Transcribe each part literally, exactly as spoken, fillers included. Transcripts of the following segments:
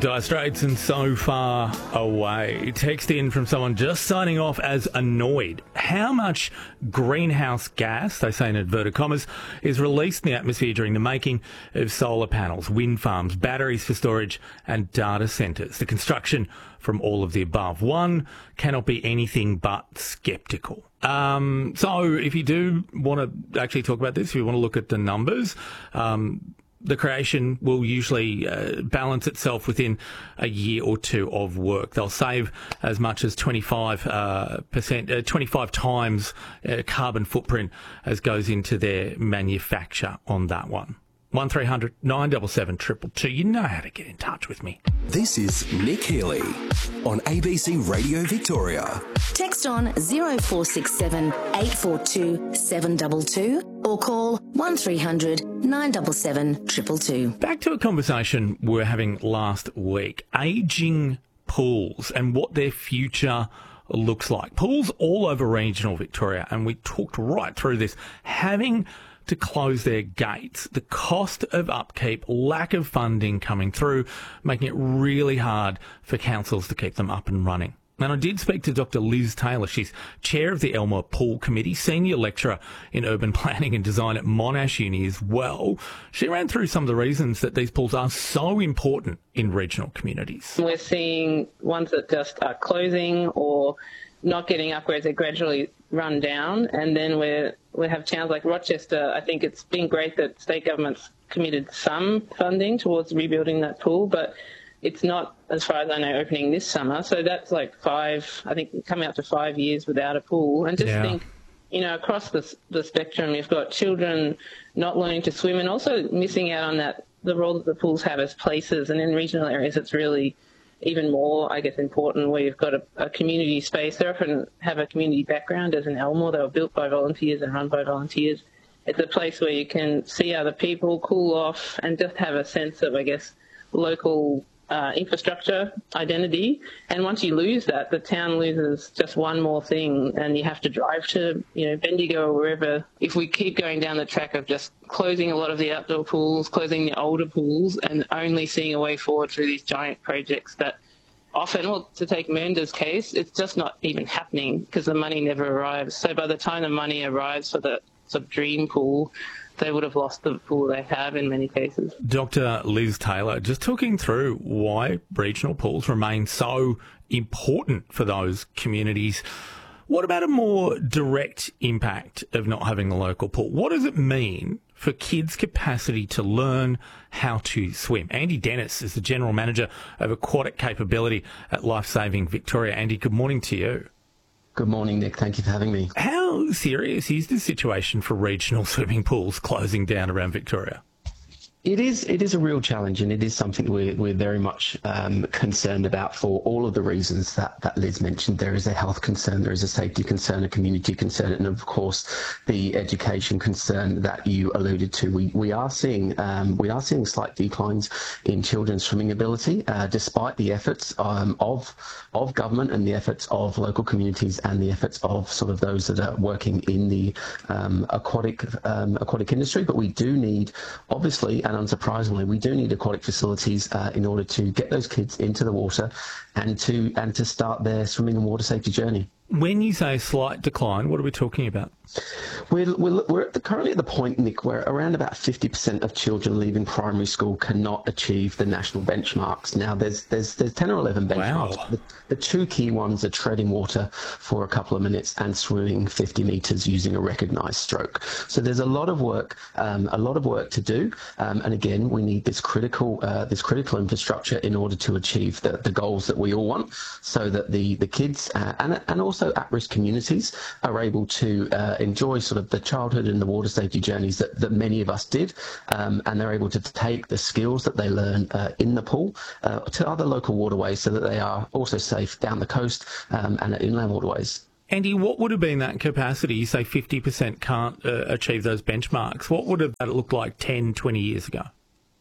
Dire Straits and So Far Away. Text in from someone just signing off as annoyed. How much greenhouse gas, they say in inverted commas, is released in the atmosphere during the making of solar panels, wind farms, batteries for storage and data centres? The construction from all of the above. One cannot be anything but sceptical. Um, so if you do want to actually talk about this, if you want to look at the numbers, um, the creation will usually uh, balance itself within a year or two of work. They'll save as much as twenty-five percent, uh, twenty-five times uh, carbon footprint as goes into their manufacture on that one. one three hundred nine seven seven two two two. You know how to get in touch with me. This is Nick Healy on A B C Radio Victoria. Text on zero four six seven eight four two seven two two or call one three hundred nine seven seven two two two. Back to a conversation we were having last week. Ageing pools and what their future looks like. Pools all over regional Victoria, and we talked right through this. Having to close their gates, the cost of upkeep, lack of funding coming through, making it really hard for councils to keep them up and running. And I did speak to Doctor Liz Taylor. She's chair of the Elmore Pool Committee, senior lecturer in urban planning and design at Monash Uni as well. She ran through some of the reasons that these pools are so important in regional communities. We're seeing ones that just are closing or not getting upgrades, they gradually run down, and then we're, we have towns like Rochester. I think it's been great that state government's committed some funding towards rebuilding that pool, but it's not, as far as I know, opening this summer. So that's like five, I think, coming up to five years without a pool. And just yeah. think, you know, across the, the spectrum, you've got children not learning to swim and also missing out on that, the role that the pools have as places. And in regional areas, it's really even more, I guess, important where you've got a, a community space. They often have a community background, as in Elmore. They were built by volunteers and run by volunteers. It's a place where you can see other people, cool off, and just have a sense of, I guess, local uh, infrastructure identity. And once you lose that, the town loses just one more thing, and you have to drive to, you know, Bendigo or wherever. If we keep going down the track of just closing a lot of the outdoor pools, closing the older pools, and only seeing a way forward through these giant projects that often, well, to take Mernda's case, it's just not even happening because the money never arrives. So by the time the money arrives for the sort of dream pool, they would have lost the pool they have in many cases. Doctor Liz Taylor, just talking through why regional pools remain so important for those communities. What about a more direct impact of not having the local pool? What does it mean for kids' capacity to learn how to swim? Andy Dennis is the General Manager of Aquatic Capability at Life Saving Victoria. Andy, good morning to you. Good morning, Nick. Thank you for having me. How serious is the situation for regional swimming pools closing down around Victoria? It is it is a real challenge, and it is something we're, we're very much um, concerned about for all of the reasons that, that Liz mentioned. There is a health concern, there is a safety concern, a community concern, and of course the education concern that you alluded to. We we are seeing um, we are seeing slight declines in children's swimming ability, uh, despite the efforts um, of of government and the efforts of local communities and the efforts of sort of those that are working in the um, aquatic um, aquatic industry. But we do need, obviously, and unsurprisingly, we do need aquatic facilities uh, in order to get those kids into the water and to and to start their swimming and water safety journey. When you say slight decline, what are we talking about? We're, we're, we're at the, currently at the point, Nick, where around about fifty percent of children leaving primary school cannot achieve the national benchmarks. Now, there's there's there's ten or eleven benchmarks. Wow. The, the two key ones are treading water for a couple of minutes and swimming fifty metres using a recognised stroke. So there's a lot of work, um, a lot of work to do. Um, and again, we need this critical uh, this critical infrastructure in order to achieve the, the goals that we all want, so that the the kids uh, and and also at-risk communities are able to uh, enjoy sort of the childhood and the water safety journeys that, that many of us did, um, and they're able to take the skills that they learn uh, in the pool uh, to other local waterways so that they are also safe down the coast um, and at inland waterways. Andy, what would have been that capacity? You say fifty percent can't uh, achieve those benchmarks. What would have that looked like ten, twenty years ago?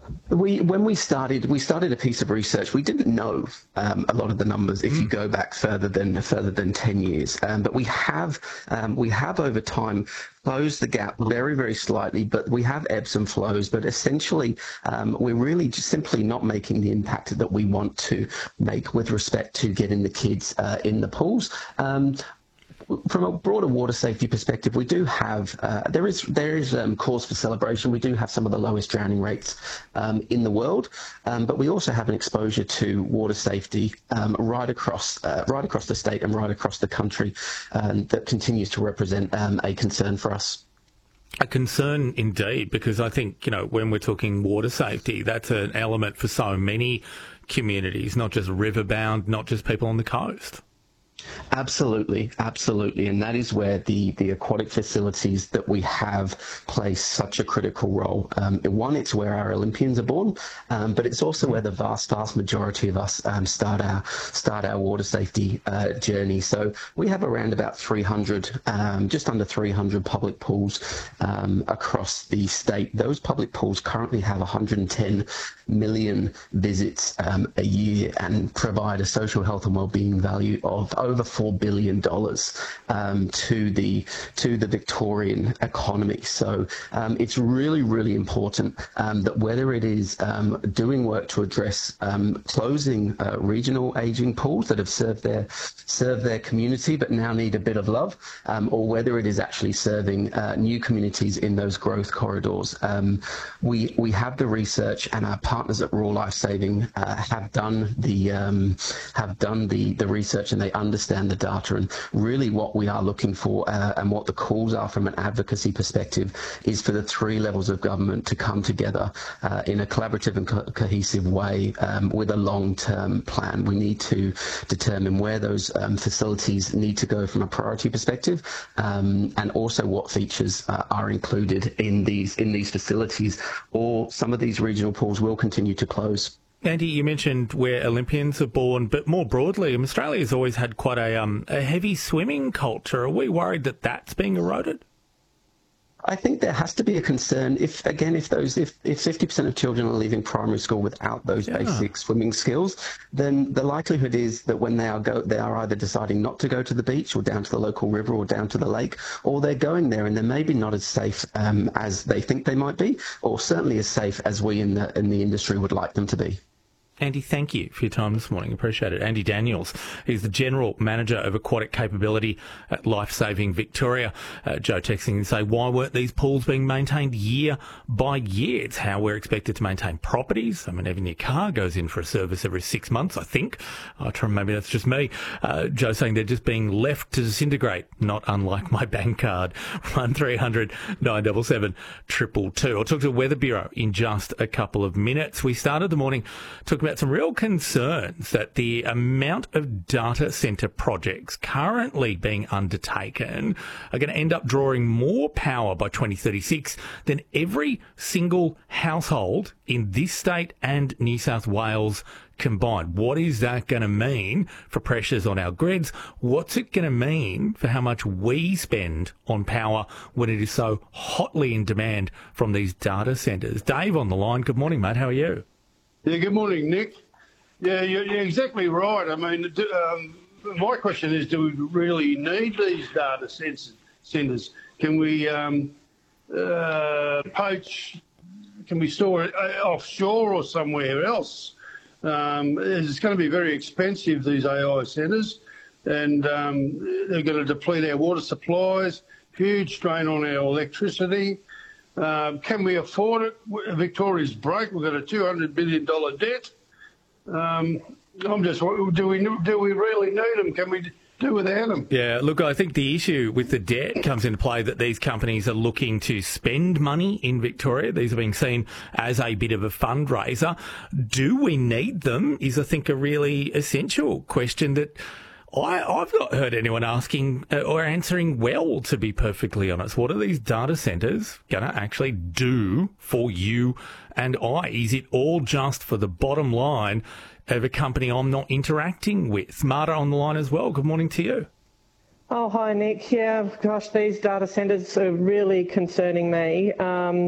We, when we started, we started a piece of research. We didn't know um, a lot of the numbers if mm. you go back further than further than ten years. Um, but we have, um, we have over time closed the gap very, very slightly. But we have ebbs and flows. But essentially, um, we're really just simply not making the impact that we want to make with respect to getting the kids uh, in the pools. Um, From a broader water safety perspective, we do have, uh, there is there is um, cause for celebration. We do have some of the lowest drowning rates um, in the world, um, but we also have an exposure to water safety um, right across uh, right across the state and right across the country um, that continues to represent um, a concern for us. A concern indeed, because I think, you know, when we're talking water safety, that's an element for so many communities, not just riverbound, not just people on the coast. Absolutely, absolutely. And that is where the, the aquatic facilities that we have play such a critical role. Um, one, it's where our Olympians are born, um, but it's also where the vast, vast majority of us um, start our start our water safety uh, journey. So we have around about three hundred, um, just under three hundred public pools um, across the state. Those public pools currently have one hundred ten million visits um, a year and provide a social health and wellbeing value of over four billion dollars um, to the to the Victorian economy. So um, it's really, really important um, that whether it is um, doing work to address um, closing uh, regional ageing pools that have served their served their community but now need a bit of love, um, or whether it is actually serving uh, new communities in those growth corridors. Um, we we have the research, and our partners at Raw Life Saving uh, have done the um, have done the the research, and they understand the data. And really what we are looking for uh, and what the calls are from an advocacy perspective is for the three levels of government to come together uh, in a collaborative and co- cohesive way um, with a long-term plan. We need to determine where those um, facilities need to go from a priority perspective, um, and also what features uh, are included in these in these facilities, or some of these regional pools will continue to close. Andy, you mentioned where Olympians are born, but more broadly, Australia's always had quite a, um, a heavy swimming culture. Are we worried that that's being eroded? I think there has to be a concern if, again, if those if, if fifty percent of children are leaving primary school without those yeah. basic swimming skills, then the likelihood is that when they are go they are either deciding not to go to the beach or down to the local river or down to the lake, or they're going there and they're maybe not as safe um, as they think they might be, or certainly as safe as we in the in the industry would like them to be. Andy, thank you for your time this morning. Appreciate it. Andy Daniels, he's the General Manager of Aquatic Capability at Life Saving Victoria. Uh, Joe texting and say, why weren't these pools being maintained year by year? It's how we're expected to maintain properties. I mean, even your car goes in for a service every six months, I think. I try, maybe that's just me. Uh, Joe saying they're just being left to disintegrate, not unlike my bank card. one three hundred nine seven seven two two two. I'll talk to the Weather Bureau in just a couple of minutes. We started the morning talking about some real concerns that the amount of data centre projects currently being undertaken are going to end up drawing more power by twenty thirty-six than every single household in this state and New South Wales combined. What is that going to mean for pressures on our grids? What's it going to mean for how much we spend on power when it is so hotly in demand from these data centres? Dave on the line. Good morning, mate. How are you? Yeah, good morning, Nick. Yeah, you're, you're exactly right. I mean, do, um, my question is, do we really need these data centres? Can we um, uh, poach, can we store it offshore or somewhere else? Um, it's going to be very expensive, these A I centres, and um, they're going to deplete our water supplies, huge strain on our electricity. Uh, can we afford it? Victoria's broke. We've got a two hundred billion dollars debt. Um, I'm just, do we do we really need them? Can we do without them? Yeah, look, I think the issue with the debt comes into play that these companies are looking to spend money in Victoria. These are being seen as a bit of a fundraiser. Do we need them is, I think, a really essential question that I, I've not heard anyone asking or answering well, to be perfectly honest. What are these data centres going to actually do for you and I? Is it all just for the bottom line of a company I'm not interacting with? Marta on the line as well. Good morning to you. Oh, hi, Nick. Yeah, gosh, these data centres are really concerning me. Um,